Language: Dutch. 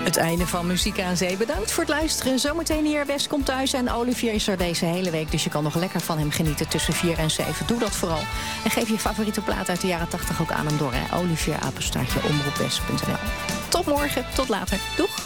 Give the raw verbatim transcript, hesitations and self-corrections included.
Het einde van Muziek aan Zee. Bedankt voor het luisteren. Zometeen hier West komt thuis en Olivier is er deze hele week. Dus je kan nog lekker van hem genieten tussen vier en zeven. Doe dat vooral. En geef je favoriete plaat uit de jaren tachtig ook aan hem door. Hè? Olivier, apenstaartje, omroepwest punt n l. Tot morgen, tot later. Doeg!